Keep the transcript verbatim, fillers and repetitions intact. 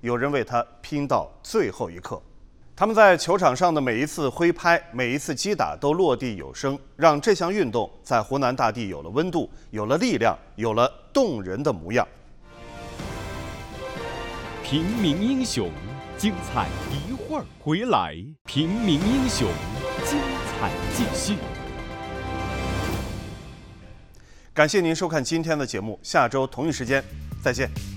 有人为它拼到最后一刻。他们在球场上的每一次挥拍，每一次击打都落地有声，让这项运动在湖南大地有了温度，有了力量，有了动人的模样。 平民英雄，精彩一会儿回来。平民英雄，精彩继续。 感谢您收看今天的节目，下周同一时间再见。